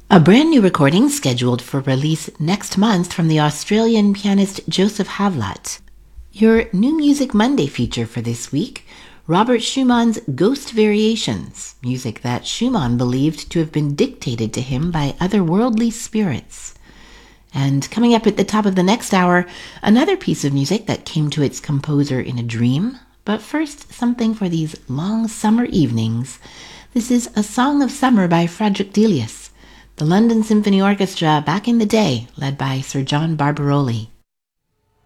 A brand new recording scheduled for release next month from the Australian pianist Joseph Havlat. Your New Music Monday feature for this week, Robert Schumann's Ghost Variations, music that Schumann believed to have been dictated to him by otherworldly spirits. And coming up at the top of the next hour, another piece of music that came to its composer in a dream. But first, something for these long summer evenings. This is A Song of Summer by Frederick Delius, the London Symphony Orchestra back in the day, led by Sir John Barbaroli.